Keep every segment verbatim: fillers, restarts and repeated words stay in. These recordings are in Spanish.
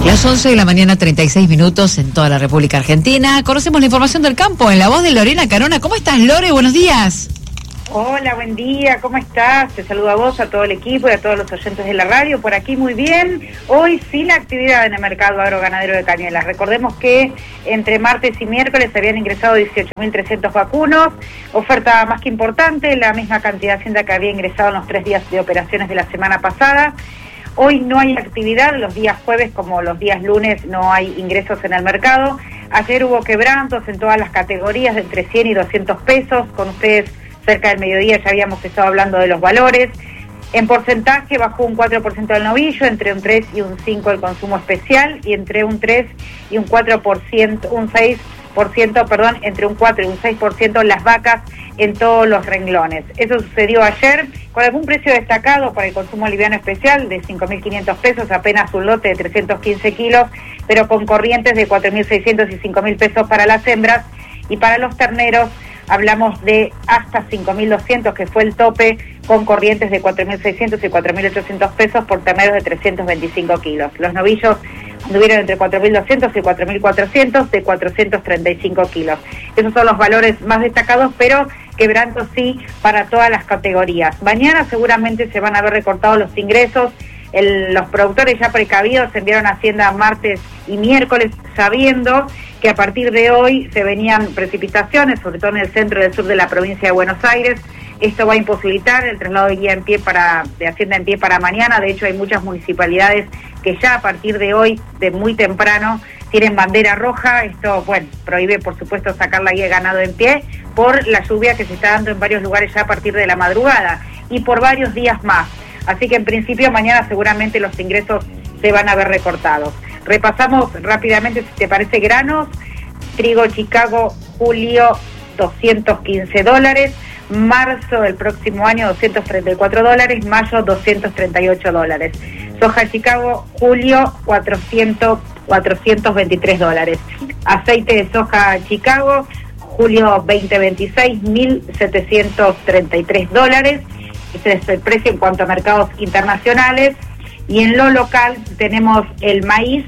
Las once de la mañana, treinta y seis minutos en toda la República Argentina. Conocemos la información del campo en la voz de Lorena Carona. ¿Cómo estás, Lore? Buenos días. Hola, buen día, ¿cómo estás? Te saludo a vos, a todo el equipo y a todos los oyentes de la radio. Por aquí muy bien. Hoy sí la actividad en el mercado agroganadero de Cañuelas. Recordemos que entre martes y miércoles se habían ingresado dieciocho mil trescientos vacunos. Oferta más que importante, la misma cantidad de hacienda que había ingresado en los tres días de operaciones de la semana pasada. Hoy no hay actividad, los días jueves como los días lunes no hay ingresos en el mercado. Ayer hubo quebrantos en todas las categorías de entre cien y doscientos pesos. Con ustedes cerca del mediodía ya habíamos estado hablando de los valores. En porcentaje bajó un cuatro por ciento el novillo, entre un tres y un cinco el consumo especial, y entre un tres y un cuatro por ciento, un seis por ciento, perdón, entre un cuatro y un seis por ciento las vacas en todos los renglones. Eso sucedió ayer con algún precio destacado para el consumo liviano especial de cinco mil quinientos pesos, apenas un lote de trescientos quince kilos, pero con corrientes de cuatro mil seiscientos y cinco mil pesos para las hembras, y para los terneros hablamos de hasta cinco mil doscientos, que fue el tope, con corrientes de cuatro mil seiscientos y cuatro mil ochocientos pesos por terneros de trescientos veinticinco kilos. Los novillos anduvieron entre cuatro mil doscientos y cuatro mil cuatrocientos de cuatrocientos treinta y cinco kilos. Esos son los valores más destacados, pero quebrantos sí para todas las categorías. Mañana seguramente se van a ver recortados los ingresos. El, los productores ya precavidos enviaron a Hacienda martes y miércoles, sabiendo que a partir de hoy se venían precipitaciones, sobre todo en el centro y el sur de la provincia de Buenos Aires. Esto va a imposibilitar el traslado de guía en pie para, de Hacienda en pie para mañana. De hecho, hay muchas municipalidades que ya a partir de hoy, de muy temprano, tienen bandera roja. Esto, bueno, prohíbe, por supuesto, sacar la guía de ganado en pie por la lluvia que se está dando en varios lugares ya a partir de la madrugada y por varios días más. Así que en principio mañana seguramente los ingresos se van a ver recortados. Repasamos rápidamente, si te parece, granos. Trigo Chicago, julio, doscientos quince dólares. Marzo del próximo año, doscientos treinta y cuatro dólares. Mayo, doscientos treinta y ocho dólares. Soja Chicago, julio, cuatrocientos, cuatrocientos veintitrés dólares. Aceite de soja Chicago, julio veinte veintiséis, mil setecientos treinta y tres dólares. Ese es el precio en cuanto a mercados internacionales. Y en lo local tenemos el maíz,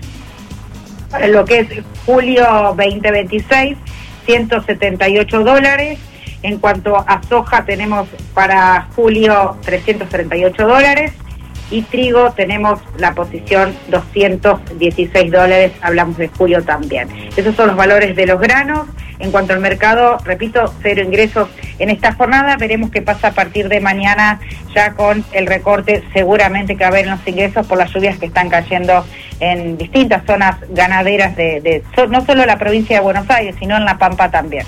lo que es julio veinte veintiséis, ciento setenta y ocho dólares. En cuanto a soja tenemos para julio trescientos treinta y ocho dólares. Y trigo tenemos la posición doscientos dieciséis dólares, hablamos de julio también. Esos son los valores de los granos. En cuanto al mercado, repito, cero ingresos en esta jornada. Veremos qué pasa a partir de mañana, ya con el recorte seguramente que va a haber en los ingresos por las lluvias que están cayendo en distintas zonas ganaderas de, de no solo la provincia de Buenos Aires, sino en La Pampa también.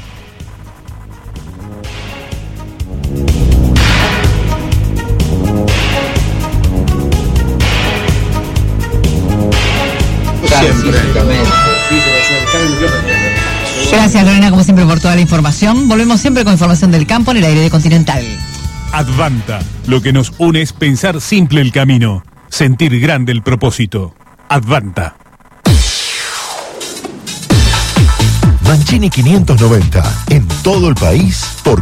Siempre. Gracias, Lorena, como siempre, por toda la información. Volvemos siempre con información del campo en el aire de Continental. Advanta. Lo que nos une es pensar simple el camino, sentir grande el propósito. Advanta. Mancini quinientos noventa, en todo el país, por